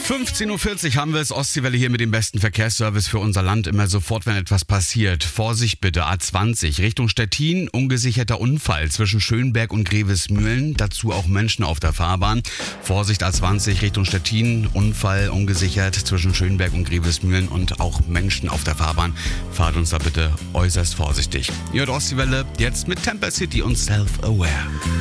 15.40 Uhr haben wir es, Ostseewelle hier mit dem besten Verkehrsservice für unser Land. Immer sofort, wenn etwas passiert. Vorsicht bitte, A20 Richtung Stettin, ungesicherter Unfall zwischen Schönberg und Grevesmühlen. Dazu auch Menschen auf der Fahrbahn. Vorsicht A20 Richtung Stettin, Unfall ungesichert zwischen Schönberg und Grevesmühlen und auch Menschen auf der Fahrbahn. Fahrt uns da bitte äußerst vorsichtig. Ihr hört Ostseewelle jetzt mit Temper City und Self-Aware.